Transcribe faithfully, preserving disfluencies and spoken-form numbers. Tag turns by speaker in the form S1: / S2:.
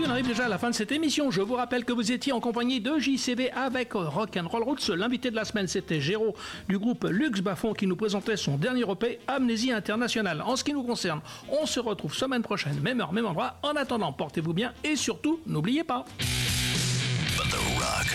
S1: on arrive déjà à la fin de cette émission. Je vous rappelle que vous étiez en compagnie de J C V avec Rock'n'Roll Roots. L'invité de la semaine, c'était Géraud du groupe Lux Bafon qui nous présentait son dernier E P, Amnésie Internationale. En ce qui nous concerne, on se retrouve semaine prochaine, même heure, même endroit. En attendant, portez-vous bien et surtout, n'oubliez pas.
S2: But the rock